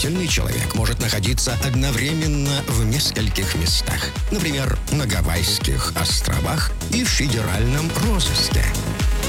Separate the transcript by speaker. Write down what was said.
Speaker 1: Подозрительный человек может находиться одновременно в нескольких местах. Например, на Гавайских островах и в федеральном розыске.